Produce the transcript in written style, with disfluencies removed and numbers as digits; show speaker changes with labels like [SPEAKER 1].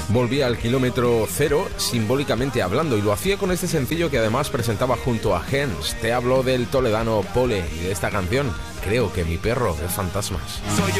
[SPEAKER 1] Volvía al kilómetro cero, simbólicamente hablando, y lo hacía con este sencillo que además presentaba junto a Hens. Te hablo del toledano Pole y de esta canción, Creo que mi perro es fantasmas.
[SPEAKER 2] Soy